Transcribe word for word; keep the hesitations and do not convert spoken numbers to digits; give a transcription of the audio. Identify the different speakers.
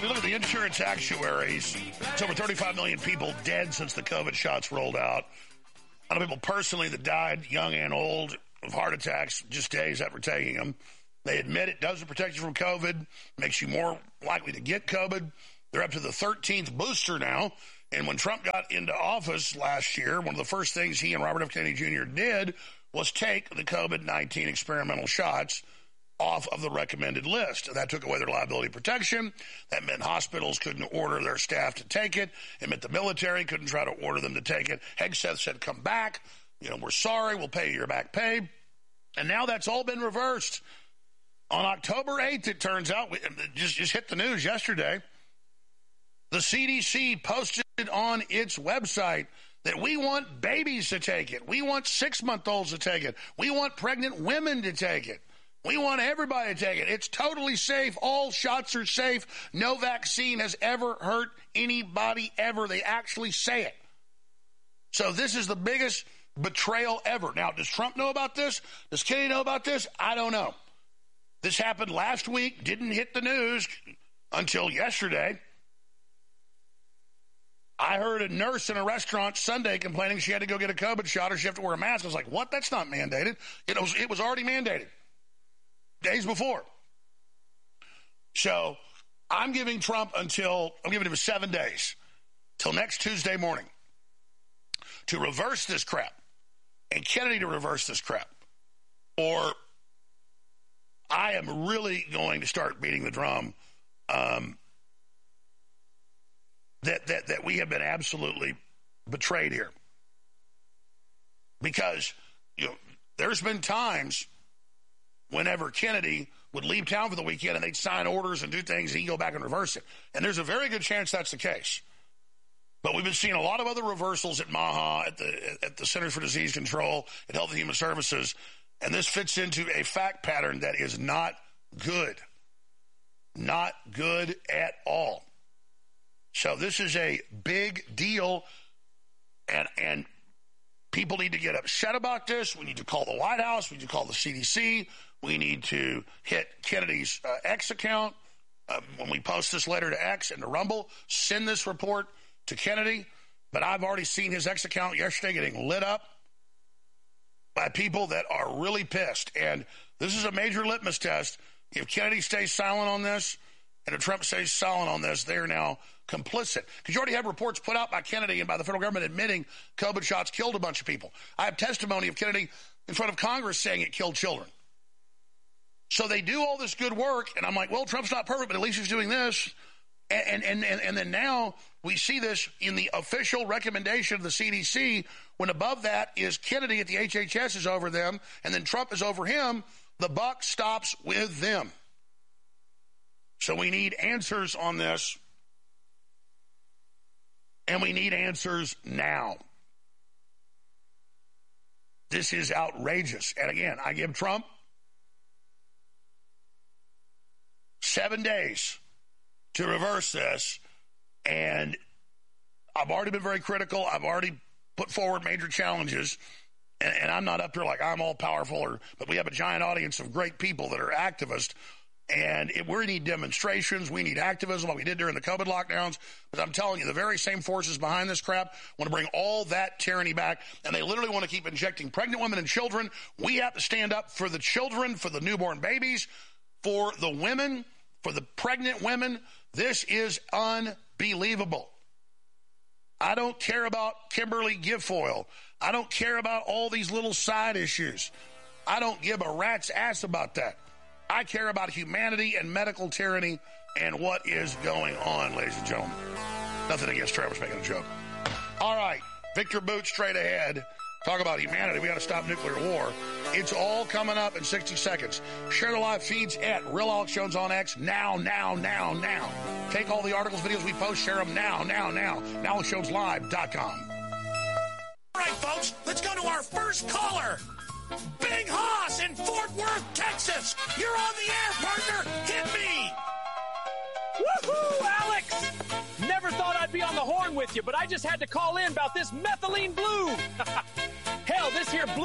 Speaker 1: if you look at the insurance actuaries, it's over thirty-five million people dead since the COVID shots rolled out. A lot of people personally that died, young and old, of heart attacks just days after taking them. They admit it doesn't protect you from COVID, makes you more likely to get COVID. They're up to the thirteenth booster now. And when Trump got into office last year, one of the first things he and Robert F. Kennedy Junior did was take the COVID nineteen experimental shots off of the recommended list. That took away their liability protection. That meant hospitals couldn't order their staff to take it. It meant the military couldn't try to order them to take it. Hegseth said, come back. You know, we're sorry. We'll pay you your back pay. And now that's all been reversed. On October eighth, it turns out, we just, just hit the news yesterday, the C D C posted on its website that we want babies to take it. We want six-month-olds to take it. We want pregnant women to take it. We want everybody to take it. It's totally safe. All shots are safe. No vaccine has ever hurt anybody ever. They actually say it. So this is the biggest betrayal ever. Now, does Trump know about this? Does Kennedy know about this? I don't know. This happened last week, didn't hit the news until yesterday. I heard a nurse in a restaurant Sunday complaining she had to go get a COVID shot or she had to wear a mask. I was like, what? That's not mandated. It was, it was already mandated days before. So I'm giving Trump until, I'm giving him seven days, till next Tuesday morning, to reverse this crap, and Kennedy to reverse this crap. Or I am really going to start beating the drum um, that, that, that we have been absolutely betrayed here. Because, you know, there's been times whenever Kennedy would leave town for the weekend and they'd sign orders and do things and he'd go back and reverse it. And there's a very good chance that's the case. But we've been seeing a lot of other reversals at MAHA, at the at the Centers for Disease Control, at Health and Human Services, and this fits into a fact pattern that is not good. Not good at all. So this is a big deal, and and people need to get upset about this. We need to call the White House. We need to call the C D C. We need to hit Kennedy's uh, X account. Uh, when we post this letter to X and to Rumble, send this report to Kennedy. But I've already seen his X account yesterday getting lit up by people that are really pissed. And this is a major litmus test. If Kennedy stays silent on this and if Trump stays silent on this, they are now complicit. Because you already have reports put out by Kennedy and by the federal government admitting COVID shots killed a bunch of people. I have testimony of Kennedy in front of Congress saying it killed children. So they do all this good work, and I'm like, well, Trump's not perfect, but at least he's doing this. And, and, and, and then now we see this in the official recommendation of the C D C, when above that is Kennedy at the H H S is over them, and then Trump is over him. The buck stops with them. So we need answers on this, and we need answers now. This is outrageous. And again, I give Trump seven days to reverse this, and I've already been very critical. I've already put forward major challenges, and, and I'm not up here like I'm all powerful, or, but we have a giant audience of great people that are activists, and it, we need demonstrations. We need activism like we did during the COVID lockdowns, but I'm telling you, the very same forces behind this crap want to bring all that tyranny back, and they literally want to keep injecting pregnant women and children. We have to stand up for the children, for the newborn babies, for the women, for the pregnant women. This is unbelievable. I don't care about Kimberly Guilfoyle. I don't care about all these little side issues. I don't give a rat's ass about that. I care about humanity and medical tyranny and what is going on, ladies and gentlemen. Nothing against Travis making a joke. All right, Victor Boot straight ahead. Talk about humanity. We got to stop nuclear war. It's all coming up in sixty seconds. Share the live feeds at Real Alex Jones on X now, now, now, now. Take all the articles, videos we post, share them now, now, now. alex jones live dot com.
Speaker 2: All right, folks, let's go to our first caller. Big Hoss in Fort Worth, Texas. You're on the air, partner. Hit me.
Speaker 3: Woohoo, Alex! Never thought I'd be on the horn with you, but I just had to call in about this methylene blue. Hell, this here blue